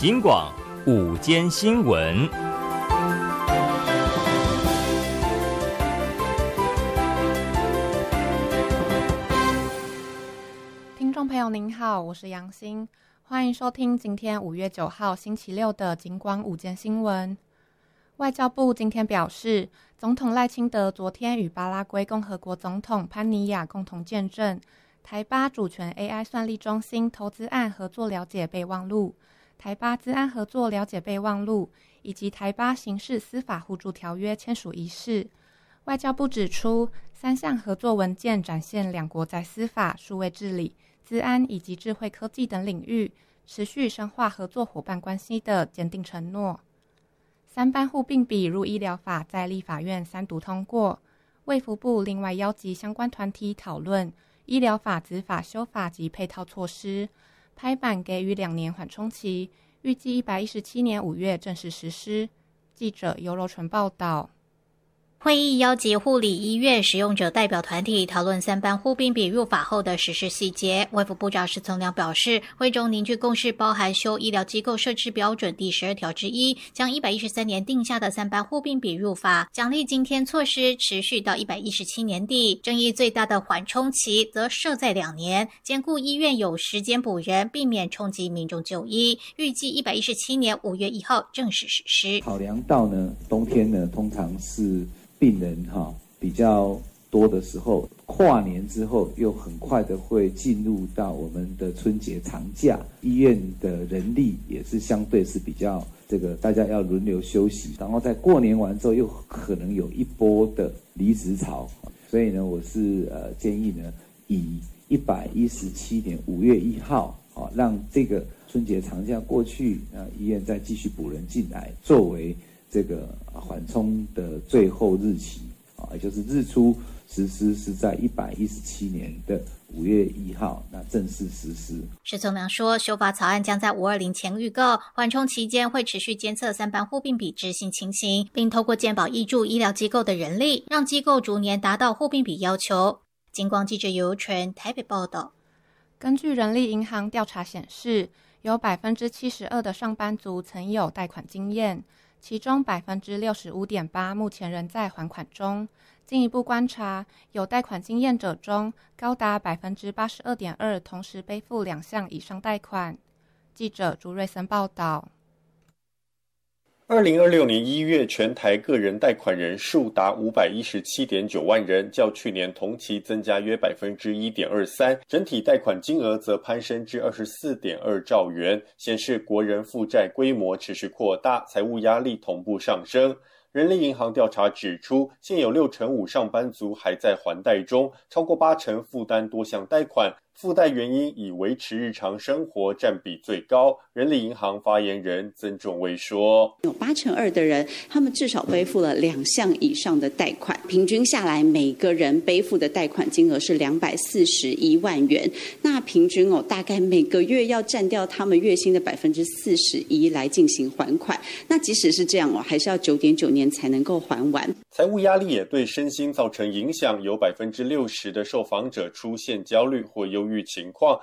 警广午间新闻。 听众朋友您好，我是杨欣，欢迎收听今天5月9号星期六的警广午间新闻。外交部今天表示，总统赖清德昨天与巴拉圭共和国总统潘尼亚共同见证台巴主权 AI 算力中心投资案合作了解备忘录、台巴资安合作了解备忘录以及台巴刑事司法互助条约签署仪式。外交部指出，3项合作文件展现两国在司法、数位治理、资安以及智慧科技等领域持续深化合作伙伴关系的坚定承诺。3班互并比入医疗法在立法院3读通过，卫福部另外邀集相关团体讨论医疗法执法修法及配套措施，拍板给予2年缓冲期，预计117年5月正式实施。记者尤柔纯报道。 会议邀集护理医院使用者代表团体讨论3班互并比入法后的实施细节。卫福部长施从良表示，会中凝聚共识包含修医疗机构设置标准第12条之一，将113年定下的3班互并比入法，奖励津贴措施持续到117年底。争议最大的缓冲期则设在2年，兼顾医院有时间补人，避免冲击民众就医。预计117年5月1号正式实施。 考量到冬天通常是病人比较多的时候，跨年之后又很快的会进入到我们的春节长假，医院的人力也是相对是比较大家要轮流休息，然后在过年完之后又可能有一波的离职潮，所以我是建议以117年5月1号让这个春节长假过去，医院再继续补人进来，作为这个缓冲的最后日期，也就是日出实施是在117年的5月1号，那正式实施。 施从良说，修法草案将在520前预告，缓冲期间会持续监测3班互并比执行情形，并透过健保挹注医疗机构的人力，让机构逐年达到互并比要求。警广记者尤纯台北报道。 根据人力银行调查显示，有72%的上班族曾有贷款经验，其中65.8%目前仍在还款中。进一步观察，有贷款经验者中，高达82.2%同时背负2项以上贷款。记者朱瑞森报道。 2026年1月，全台个人贷款人数达517.9万人，较去年同期增加约 1.23%， 整体贷款金额则攀升至 24.2 兆元，显示国人负债规模持续扩大，财务压力同步上升。人力银行调查指出，现有65%上班族还在还贷中，超过80%负担多项贷款，附带原因以维持日常生活占比最高。人力银行发言人曾仲威说， 有82%的人，他们至少背负了2项以上的贷款，平均下来每个人背负的贷款金额是241万元。那平均大概每个月要占掉他们月薪的41%来进行还款。那即使是这样还是要9.9年才能够还完。 财务压力也对身心造成影响，有60%的受访者出现焦虑或忧郁情况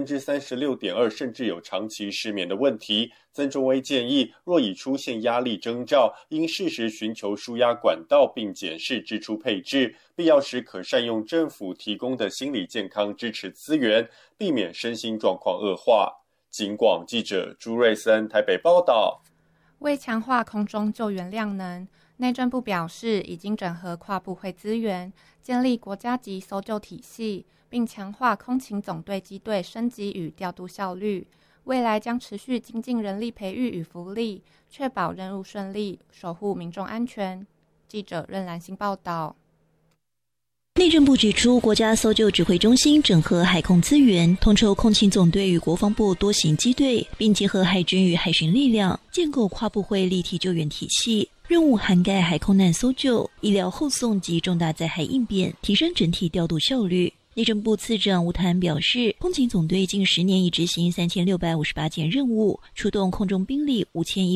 ，36.2%甚至有长期失眠的问题。曾仲威建议，若已出现压力征兆，应适时寻求抒压管道，并检视支出配置，必要时可善用政府提供的心理健康支持资源，避免身心状况恶化。警广记者朱瑞森台北报道。 为强化空中救援量能，内政部表示已经整合跨部会资源，建立国家级搜救体系，并强化空勤总队机队升级与调度效率。未来将持续精进人力培育与福利，确保任务顺利，守护民众安全。记者任兰心报道。 内政部指出，国家搜救指挥中心整合海空资源，统筹空勤总队与国防部多型机队，并结合海军与海巡力量，建构跨部会立体救援体系。任务涵盖海空难搜救、医疗后送及重大灾害应变，提升整体调度效率。内政部次长吴谭表示，空勤总队近10年已执行3658件任务，出动空中兵力5100